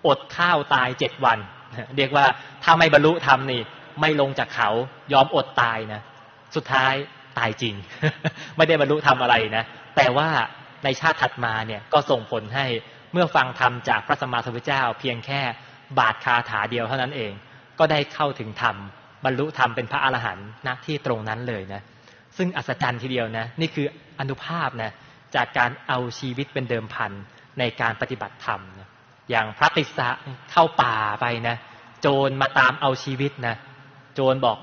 อดข้าวตาย7 วันเรียกว่าถ้าไม่บรรลุธรรมนี่ไม่ลงจากเขายอมอดตายนะสุดท้ายตายจริง ไม่ได้บรรลุธรรมอะไรนะแต่ว่าในชาติถัดมาเนี่ยก็ส่งผลให้เมื่อฟังธรรมจากพระสัมมาสัมพุทธเจ้าเพียงแค่บาทคาถาเดียวเท่านั้นเองก็ได้เข้าถึงธรรมบรรลุธรรมเป็นพระอรหันต์ณที่ตรงนั้นเลยนะซึ่งอัศจรรย์ทีเดียวนะนี่คืออานุภาพนะจากการเอาชีวิตเป็นเดิมพันในการปฏิบัติธรรมนะอย่างพระติสสะเข้าป่าไปนะโจรมาตามเอาชีวิตนะโจรบอก